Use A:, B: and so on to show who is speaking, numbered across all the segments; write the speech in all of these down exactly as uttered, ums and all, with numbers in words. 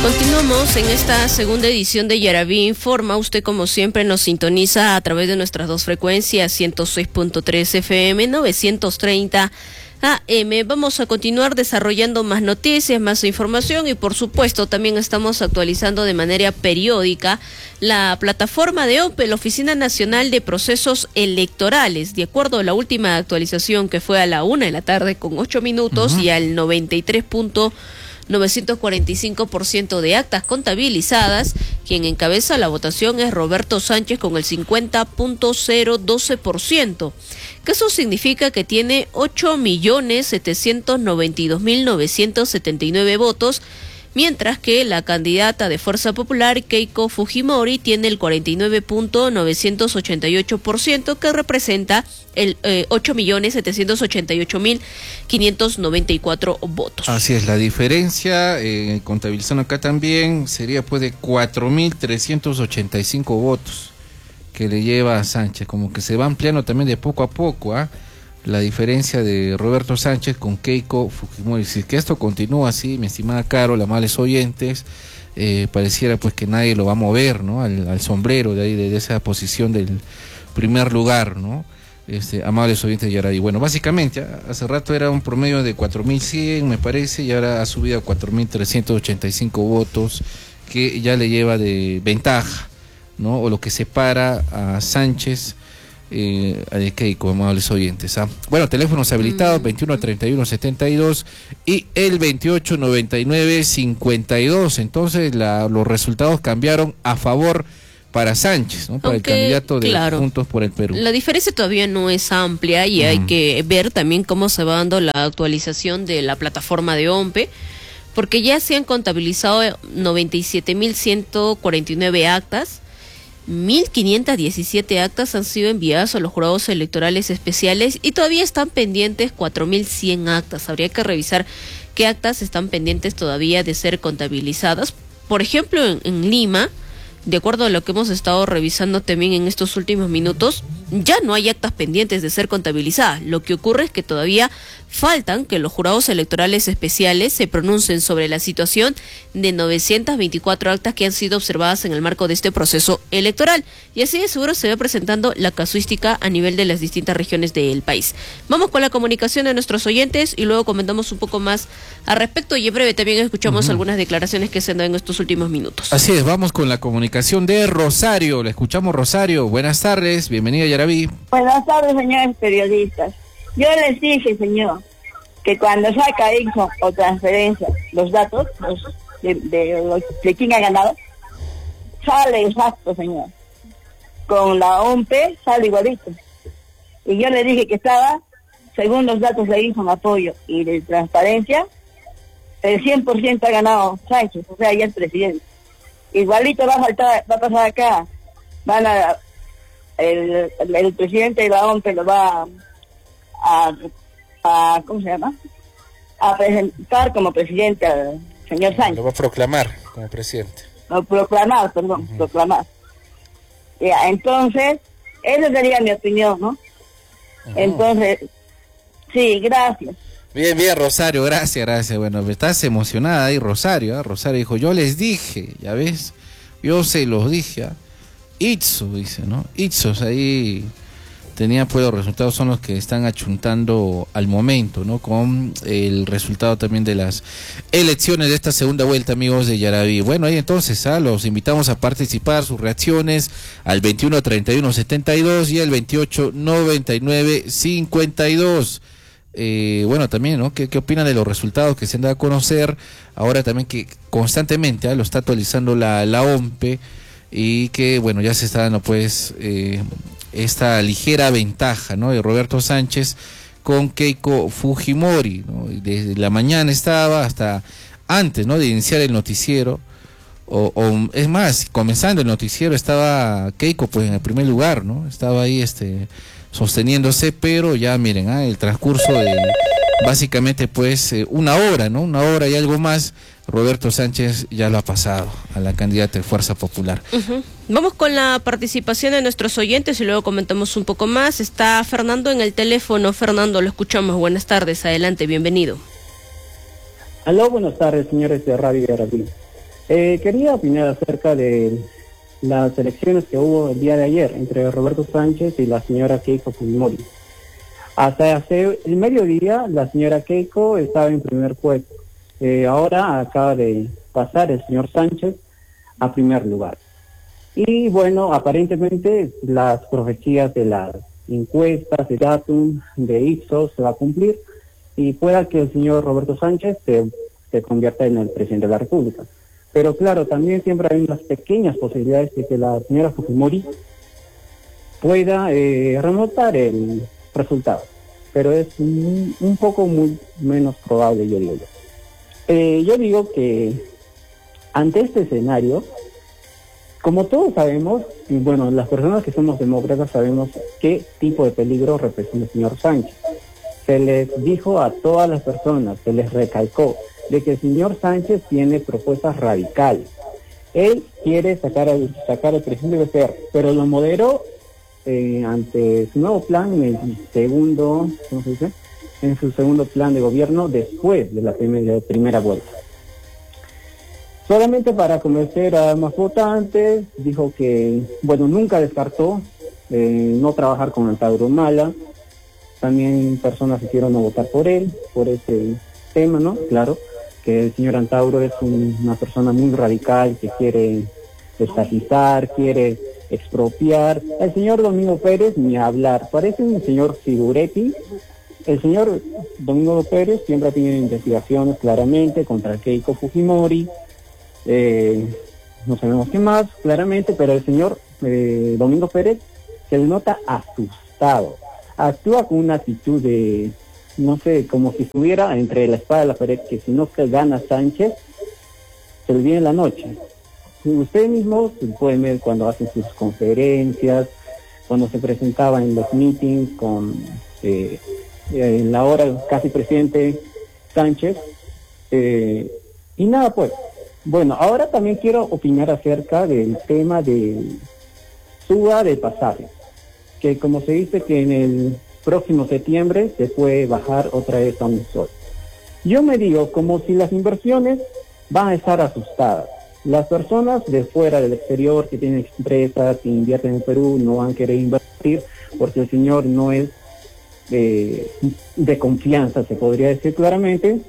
A: Continuamos en esta segunda edición de Yaraví Informa. Usted, como siempre, nos sintoniza a través de nuestras dos frecuencias, ciento seis punto tres F M, novecientos treinta A M. Vamos a continuar desarrollando más noticias, más información y, por supuesto, también estamos actualizando de manera periódica la plataforma de O P E, la Oficina Nacional de Procesos Electorales. De acuerdo a la última actualización, que fue a la una de la tarde con ocho minutos, uh-huh. y al noventa y tres punto novecientos cuarenta y cinco por ciento de actas contabilizadas, quien encabeza la votación es Roberto Sánchez con el cincuenta punto cero doce por ciento, que eso significa que tiene ocho millones setecientos noventa y dos mil novecientos setenta y nueve votos, mientras que la candidata de Fuerza Popular, Keiko Fujimori, tiene el cuarenta y nueve punto novecientos ochenta y ocho por ciento, que representa el eh, ocho millones setecientos ochenta y ocho mil quinientos noventa y cuatro votos.
B: Así es, la diferencia, eh, contabilizando acá también, sería pues de cuatro mil trescientos ochenta y cinco votos que le lleva a Sánchez, como que se va ampliando también de poco a poco, ¿ah? ¿eh? La diferencia de Roberto Sánchez con Keiko Fujimori. Si es que esto continúa así, mi estimada Carol, amables oyentes, eh, pareciera pues que nadie lo va a mover, ¿no? Al, al sombrero de ahí, de, de esa posición del primer lugar, ¿no? Este, amables oyentes de Yaraví. Bueno, básicamente, hace rato era un promedio de cuatro mil cien, me parece, y ahora ha subido a cuatro mil trescientos ochenta y cinco votos, que ya le lleva de ventaja, ¿no? O lo que separa a Sánchez Eh, de Keiko, amables oyentes. ¿ah? Bueno, teléfonos habilitados, mm. veintiuno treinta y uno setenta y dos y el veintiocho noventa y nueve cincuenta y dos. Entonces la, los resultados cambiaron a favor para Sánchez, ¿no? Para Aunque, el candidato de claro, Juntos por el Perú.
A: La diferencia todavía no es amplia y mm. hay que ver también cómo se va dando la actualización de la plataforma de O M P E, porque ya se han contabilizado noventa y siete mil ciento cuarenta y nueve actas. mil quinientas diecisiete actas han sido enviadas a los jurados electorales especiales y todavía están pendientes cuatro mil cien actas. Habría que revisar qué actas están pendientes todavía de ser contabilizadas. Por ejemplo, en, en Lima, de acuerdo a lo que hemos estado revisando también en estos últimos minutos, ya no hay actas pendientes de ser contabilizadas. Lo que ocurre es que todavía faltan que los jurados electorales especiales se pronuncien sobre la situación de novecientas veinticuatro actas que han sido observadas en el marco de este proceso electoral. Y así de seguro se va presentando la casuística a nivel de las distintas regiones del país. Vamos con la comunicación de nuestros oyentes y luego comentamos un poco más al respecto, y en breve también escuchamos uh-huh. algunas declaraciones que se han dado en estos últimos minutos.
B: Así es, vamos con la comunicación de Rosario. Le escuchamos, Rosario. Buenas tardes, bienvenida a Yaraví.
C: Buenas tardes, señores periodistas. Yo les dije, señor, que cuando saca info o transferencia los datos los, de, de, los, de quién ha ganado, sale exacto, señor. Con la O M P E sale igualito. Y yo le dije que estaba, según los datos de info, apoyo y de transparencia, el cien por ciento ha ganado Sánchez, o sea, ya es presidente. Igualito va a faltar, va a pasar acá. Van a el, el, el presidente de la O M P E lo va a, a, a ¿cómo se llama? A presentar como presidente al señor Sánchez.
B: Lo va a proclamar como presidente.
C: No, proclamar, perdón, uh-huh. proclamar. Ya, entonces, esa sería mi opinión, ¿no? Uh-huh. Entonces, sí, gracias.
B: Bien, bien, Rosario, gracias, gracias. Bueno, estás emocionada ahí, Rosario, ¿eh? Rosario dijo, yo les dije, ya ves, yo se los dije, ¿eh? Itzo, dice, ¿no? Itzos ahí tenía, pues los resultados son los que están achuntando al momento, ¿no? Con el resultado también de las elecciones de esta segunda vuelta, amigos de Yaraví. Bueno, ahí entonces, ¿ah? Los invitamos a participar, sus reacciones al veintiuno treinta y uno setenta y dos y el veintiocho noventa y nueve cincuenta y dos. Eh, bueno, también, ¿no? ¿Qué, qué opinan de los resultados que se han dado a conocer? Ahora también que constantemente ¿eh? lo está actualizando la, la O M P E, y que, bueno, ya se está dando, pues, eh, esta ligera ventaja, ¿no? De Roberto Sánchez con Keiko Fujimori, ¿no? Desde la mañana estaba hasta antes, ¿no? De iniciar el noticiero, o, o es más, comenzando el noticiero estaba Keiko, pues, en el primer lugar, ¿no? Estaba ahí, este... sosteniéndose, pero ya miren, ¿eh? el transcurso de básicamente pues eh, una hora, ¿no? Una hora y algo más, Roberto Sánchez ya lo ha pasado a la candidata de Fuerza Popular.
A: Uh-huh. Vamos con la participación de nuestros oyentes y luego comentamos un poco más. Está Fernando en el teléfono. Fernando, lo escuchamos. Buenas tardes, adelante, bienvenido.
D: Aló, buenas tardes, señores de Radio Yaraví. Eh, quería opinar acerca de las elecciones que hubo el día de ayer entre Roberto Sánchez y la señora Keiko Fujimori. Hasta hace el mediodía la señora Keiko estaba en primer puesto. Eh, ahora acaba de pasar el señor Sánchez a primer lugar. Y bueno, aparentemente las profecías de las encuestas, de Datum, de Ipsos se va a cumplir y pueda que el señor Roberto Sánchez se, se convierta en el presidente de la República. Pero claro, también siempre hay unas pequeñas posibilidades de que la señora Fujimori pueda eh, remontar el resultado, pero es un, un poco muy menos probable, yo digo yo. Eh, yo digo que ante este escenario, como todos sabemos, y bueno, las personas que somos demócratas sabemos qué tipo de peligro representa el señor Sánchez. Se les dijo a todas las personas, se les recalcó de que el señor Sánchez tiene propuestas radicales. Él quiere sacar al, sacar al presidente de Becerra, pero lo moderó eh, ante su nuevo plan en el segundo, ¿cómo se dice? En su segundo plan de gobierno después de la primera, primera vuelta. Solamente para convencer a más votantes, dijo que, bueno, nunca descartó eh, no trabajar con Antauro Humala. También personas hicieron no votar por él, por ese tema, ¿no? Claro, que el señor Antauro es un, una persona muy radical que quiere estatizar, quiere expropiar. El señor Domingo Pérez, ni hablar, parece un señor figuretti. El señor Domingo Pérez siempre tiene investigaciones claramente contra Keiko Fujimori, eh, no sabemos qué más, claramente, pero el señor eh, Domingo Pérez se le nota asustado, actúa con una actitud de, no sé, como si estuviera entre la espada y la pared, que si no que gana Sánchez, se le viene la noche. Ustedes mismos pueden ver cuando hacen sus conferencias, cuando se presentaba en los meetings con eh, en la hora casi presidente Sánchez, eh, y nada pues. Bueno, ahora también quiero opinar acerca del tema de suba de pasaje, que como se dice que en el próximo septiembre se puede bajar otra vez a un sol. Yo me digo como si las inversiones van a estar asustadas. Las personas de fuera del exterior que tienen empresas, que invierten en Perú, no van a querer invertir porque el señor no es eh, de confianza, se podría decir claramente.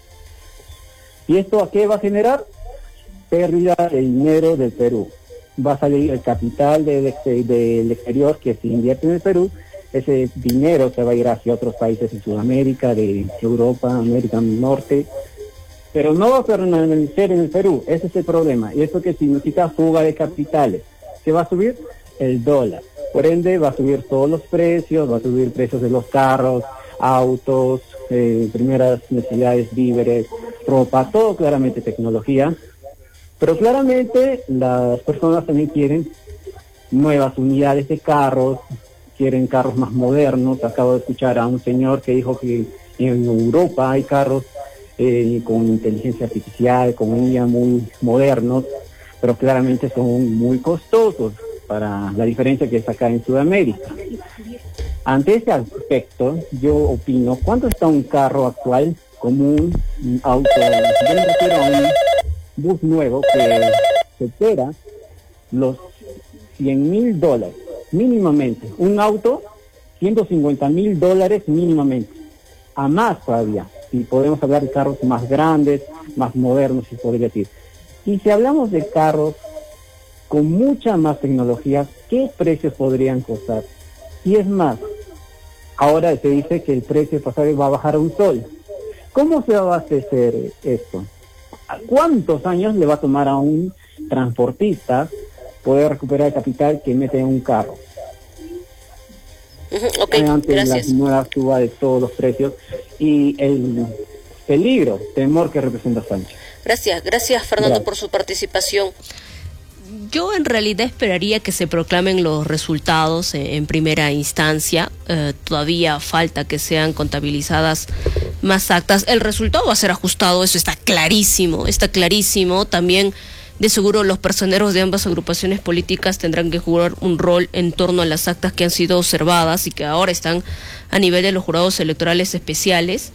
D: ¿Y esto a qué va a generar? Pérdida de dinero del Perú. Va a salir el capital del, ex del exterior que se invierte en el Perú, ese dinero se va a ir hacia otros países en Sudamérica, de Europa, América del Norte, pero no va a permanecer en el Perú, ese es el problema, y eso que significa fuga de capitales. ¿Qué va a subir? El dólar. Por ende va a subir todos los precios, va a subir precios de los carros, autos, eh, primeras necesidades, víveres, ropa, todo claramente tecnología. Pero claramente las personas también quieren nuevas unidades de carros, quieren carros más modernos. Acabo de escuchar a un señor que dijo que en Europa hay carros eh, con inteligencia artificial, con I A muy modernos, pero claramente son muy costosos para la diferencia que es acá en Sudamérica. Ante ese aspecto, yo opino, ¿cuánto está un carro actual común, un auto? Yo me refiero a un bus nuevo que supera los cien mil dólares mínimamente, un auto ciento cincuenta mil dólares mínimamente, a más todavía, si podemos hablar de carros más grandes, más modernos, si podría decir. Y si hablamos de carros con mucha más tecnología, ¿qué precios podrían costar? Y es más, ahora se dice que el precio de pasaje va a bajar a un sol. ¿Cómo se va a abastecer esto? ¿A cuántos años le va a tomar a un transportista poder recuperar el capital que mete en un carro?
A: Uh-huh, okay,
D: ante
A: gracias.
D: la nueva suba de todos los precios y el peligro, temor que representa Sánchez.
A: Gracias, gracias Fernando
D: Gracias.
A: por su participación. Yo en realidad esperaría que se proclamen los resultados en, en primera instancia. Eh, todavía falta que sean contabilizadas más actas. El resultado va a ser ajustado, eso está clarísimo, está clarísimo. También de seguro los personeros de ambas agrupaciones políticas tendrán que jugar un rol en torno a las actas que han sido observadas y que ahora están a nivel de los jurados electorales especiales.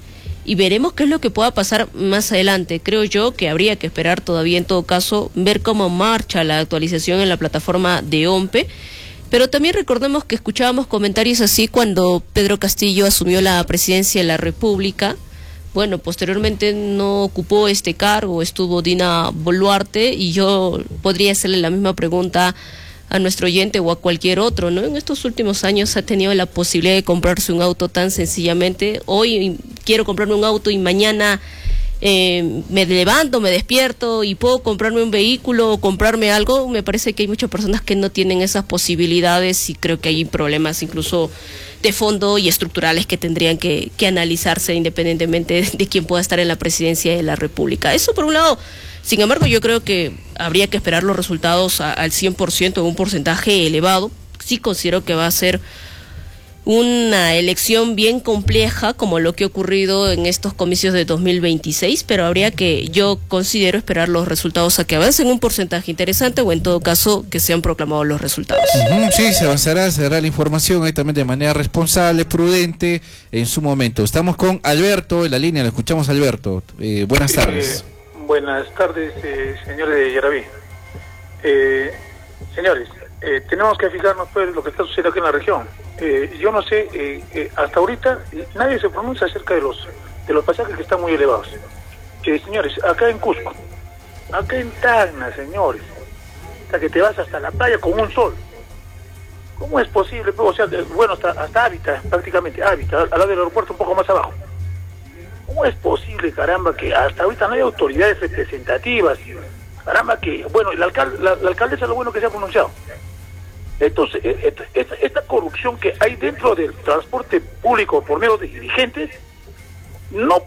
A: y veremos qué es lo que pueda pasar más adelante. Creo yo que habría que esperar todavía en todo caso, ver cómo marcha la actualización en la plataforma de OMPE, pero también recordemos que escuchábamos comentarios así cuando Pedro Castillo asumió la presidencia de la República. Bueno, posteriormente no ocupó este cargo, estuvo Dina Boluarte, y yo podría hacerle la misma pregunta a nuestro oyente o a cualquier otro, ¿no? En estos últimos años ha tenido la posibilidad de comprarse un auto tan sencillamente. Hoy quiero comprarme un auto y mañana eh, me levanto, me despierto y puedo comprarme un vehículo o comprarme algo. Me parece que hay muchas personas que no tienen esas posibilidades y creo que hay problemas incluso de fondo y estructurales que tendrían que, que analizarse independientemente de, de quién pueda estar en la presidencia de la República. Eso por un lado. Sin embargo, yo creo que habría que esperar los resultados a, al cien por ciento, en un porcentaje elevado. Sí considero que va a ser una elección bien compleja, como lo que ha ocurrido en estos comicios de dos mil veintiséis, pero habría que, yo considero, esperar los resultados a que avancen un porcentaje interesante, o en todo caso, que sean proclamados los resultados.
B: Uh-huh, sí, se avanzará, se dará la información ahí también de manera responsable, prudente, en su momento. Estamos con Alberto en la línea, lo escuchamos, Alberto. Eh, buenas tardes.
E: Eh, buenas tardes, eh, señores de Yaraví. Eh, señores, eh, tenemos que fijarnos pues lo que está sucediendo aquí en la región. Eh, yo no sé, eh, eh, hasta ahorita nadie se pronuncia acerca de los de los pasajes que están muy elevados. Eh, señores, acá en Cusco, acá en Tacna, señores, hasta que te vas hasta la playa con un sol. ¿Cómo es posible? O sea, bueno, hasta, hasta Hábitat, prácticamente, Hábitat, al lado del aeropuerto un poco más abajo. ¿Cómo es posible, caramba, que hasta ahorita no hay autoridades representativas? Caramba, que, bueno, el alcalde, la, la alcaldesa lo bueno que se ha pronunciado. Entonces, esta, esta, esta corrupción que hay dentro del transporte público por medio de dirigentes, no